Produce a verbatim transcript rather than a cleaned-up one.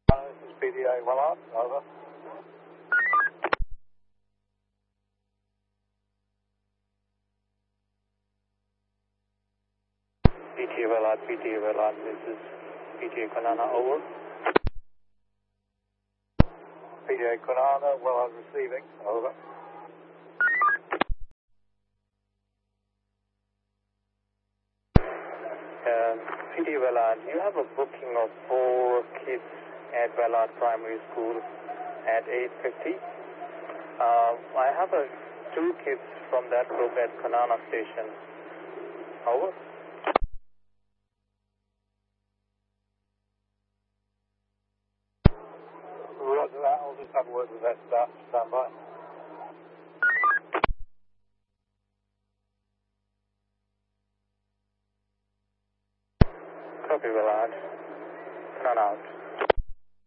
This is P D A Wellard, over. P T A Wellard, P T A Wellard, this is P T A Kwinana, over. P D A Kwinana, Wellard receiving, over. Uh, P T A Wellard, you have a booking of four kids at Wellard Primary School at eight fifty. Uh, I have a, two kids from that group at Kwinana Station. Over. Roger that, I'll just have a word with that staff. Stand by. Copy, Wellard. None out.